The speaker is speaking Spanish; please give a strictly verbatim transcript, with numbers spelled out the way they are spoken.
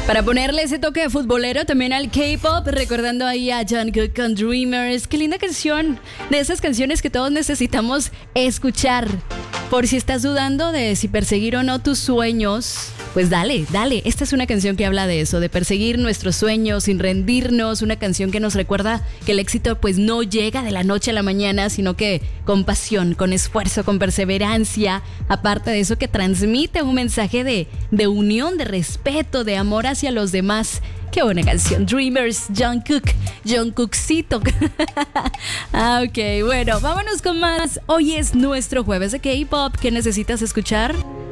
Para ponerle ese toque de futbolero también al K-pop, recordando ahí a Jungkook con Dreamers. Qué linda canción, de esas canciones que todos necesitamos escuchar. Por si estás dudando de si perseguir o no tus sueños, pues dale, dale. Esta es una canción que habla de eso, de perseguir nuestros sueños sin rendirnos. Una canción que nos recuerda que el éxito pues no llega de la noche a la mañana, sino que con pasión, con esfuerzo, con perseverancia. Aparte de eso, que transmite un mensaje de, de unión, de respeto, de amor hacia los demás. Qué buena canción. Dreamers, Jungkook, Jungkookcito. Ah, ok, bueno, vámonos con más. Hoy es nuestro jueves de K-pop. ¿Qué necesitas escuchar?